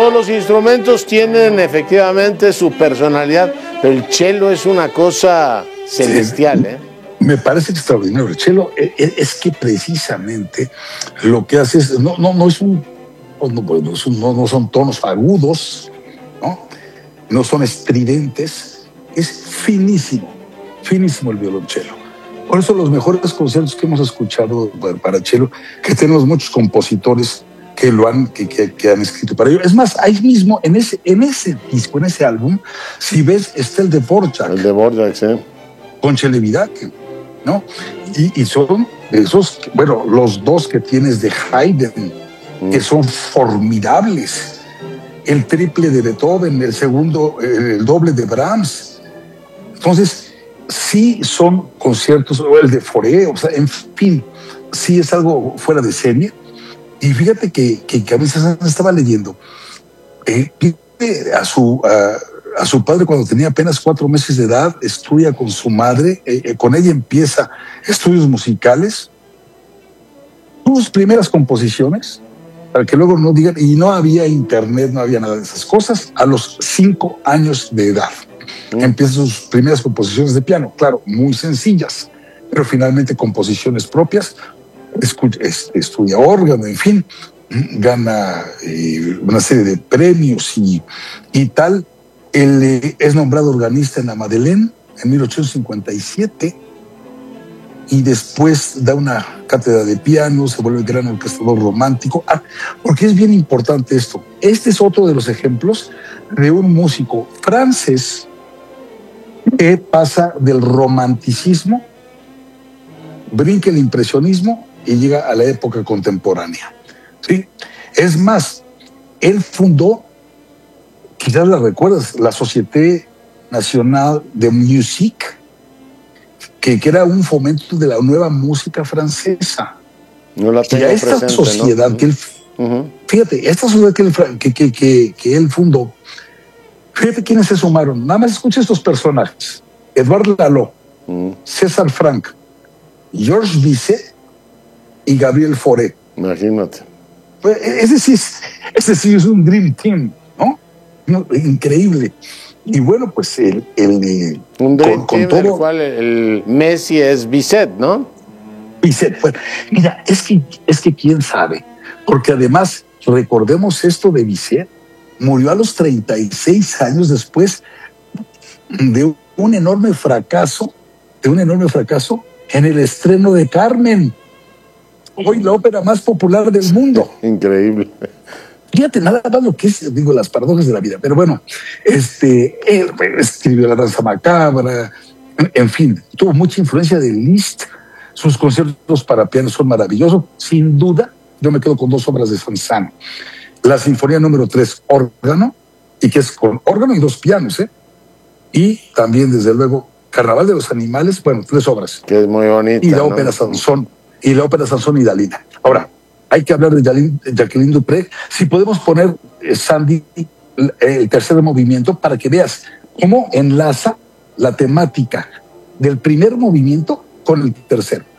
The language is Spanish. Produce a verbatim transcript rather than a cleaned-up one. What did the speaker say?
todos los instrumentos tienen efectivamente su personalidad, pero el cello es una cosa celestial, ¿eh? Me parece extraordinario. El cello es, es que precisamente lo que hace es, no, no, no es un, no, no, es un, no, no son tonos agudos, ¿no? No son estridentes, es finísimo, finísimo el violonchelo. Por eso los mejores conciertos que hemos escuchado para cello, que tenemos muchos compositores que lo han, que, que, que han escrito para ello. Es más, ahí mismo, en ese, en ese disco, en ese álbum, si ves, está el de Dvorak. El de Dvorak, sí. Con Celibidache, ¿no? Y, y son esos, bueno, los dos que tienes de Haydn, mm. que son formidables. El triple de Beethoven, el segundo, el doble de Brahms. Entonces, sí son conciertos, o el de Fauré, o sea, en fin, sí es algo fuera de serie. Y fíjate que, que, que a veces estaba leyendo eh, a, su, a, a su padre cuando tenía apenas cuatro meses de edad, estudia con su madre, eh, con ella empieza estudios musicales, sus primeras composiciones, para que luego no digan, y no había internet, no había nada de esas cosas, a los cinco años de edad. Mm. Empieza sus primeras composiciones de piano, claro, muy sencillas, pero finalmente composiciones propias. Estudia órgano, en fin, gana eh, una serie de premios y, y tal. Él eh, es nombrado organista en la Madeleine en mil ochocientos cincuenta y siete y después da una cátedra de piano, se vuelve gran orquestador romántico. Ah, porque es bien importante esto. Este es otro de los ejemplos de un músico francés que pasa del romanticismo, brinca el impresionismo y llega a la época contemporánea. ¿Sí? Es más, él fundó, quizás la recuerdas, la Société Nationale de Musique, que, que era un fomento de la nueva música francesa. No la tengo y a esta presente, sociedad, ¿no? que él, uh-huh. Fíjate, esta sociedad que él, que, que, que, que él fundó, fíjate quiénes se sumaron. Nada más escucha estos personajes: Edouard Lalo, uh-huh. César Franck, Georges Bizet y Gabriel Fauré. Imagínate. Pues ese sí es, ese sí es un Dream Team, ¿no? no increíble. Y bueno, pues el... el un Dream con, Team, con todo, el cual el Messi es Bizet, ¿no? Bizet, pues mira, es que, es que quién sabe, porque además, recordemos esto de Bizet, murió a los treinta y seis años después de un enorme fracaso, de un enorme fracaso en el estreno de Carmen, hoy la ópera más popular del mundo. Increíble. Fíjate nada más lo que es, digo, las paradojas de la vida. Pero bueno, este, él escribió La danza macabra, en, en fin, tuvo mucha influencia de Liszt. Sus conciertos para piano son maravillosos. Sin duda, yo me quedo con dos obras de Saint-Saëns. La Sinfonía número tres, órgano, y que es con órgano y dos pianos, ¿eh? Y también, desde luego, Carnaval de los Animales, bueno, tres obras. Que es muy bonita. Y la ¿no? ópera Sansón, y la ópera Sansón y Dalila. Ahora, hay que hablar de Jacqueline, Jacqueline Dupré. Si podemos poner, eh, Sandy, el, el tercer movimiento para que veas cómo enlaza la temática del primer movimiento con el tercero.